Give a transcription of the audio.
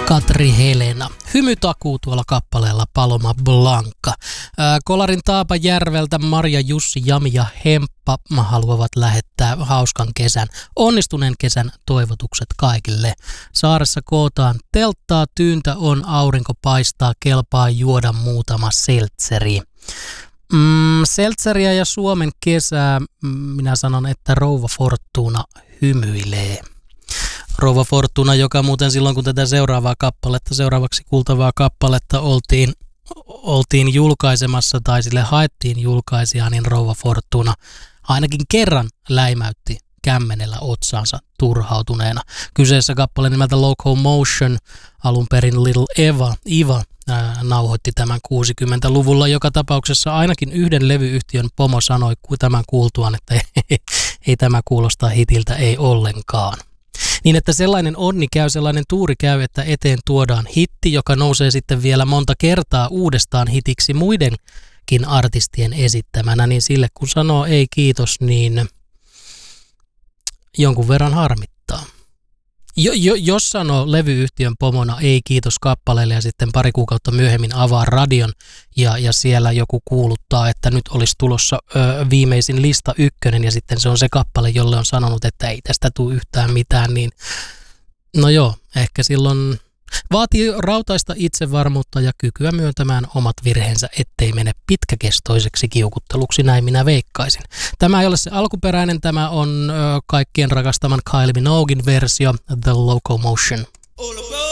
Katri Helena. Hymytakuu tuolla kappaleella Paloma Blanca. Kolarin Taapajärveltä Marja, Jussi, Jami ja Hemppa haluavat lähettää hauskan kesän, onnistuneen kesän toivotukset kaikille. Saaressa kootaan telttaa, tyyntä on, aurinko paistaa, kelpaa juoda muutama seltseri. Seltseriä ja Suomen kesää, minä sanon, että Rouva Fortuna hymyilee. Rouva Fortuna, joka muuten silloin kun tätä seuraavaksi kuultavaa kappaletta oltiin julkaisemassa tai sille haettiin julkaisijaa, niin Rouva Fortuna ainakin kerran läimäytti kämmenellä otsaansa turhautuneena. Kyseessä kappale nimeltä Locomotion, alun perin Little Eva nauhoitti tämän 60-luvulla. Joka tapauksessa ainakin yhden levyyhtiön pomo sanoi tämän kuultuaan, että ei tämä kuulostaa hitiltä, ei ollenkaan. Niin, että sellainen onni käy, sellainen tuuri käy, että eteen tuodaan hitti, joka nousee sitten vielä monta kertaa uudestaan hitiksi muidenkin artistien esittämänä, niin sille kun sanoo ei kiitos, niin jonkun verran harmittaa. Jos sanoo levyyhtiön pomona ei kiitos kappaleelle ja sitten pari kuukautta myöhemmin avaa radion ja siellä joku kuuluttaa, että nyt olisi tulossa viimeisin lista 1 ja sitten se on se kappale, jolle on sanonut, että ei tästä tule yhtään mitään, niin no joo, ehkä silloin vaatii rautaista itsevarmuutta ja kykyä myöntämään omat virheensä, ettei mene pitkäkestoiseksi kiukutteluksi, näin minä veikkaisin. Tämä ei ole se alkuperäinen, tämä on kaikkien rakastaman Kylie Minoguein versio, The Locomotion.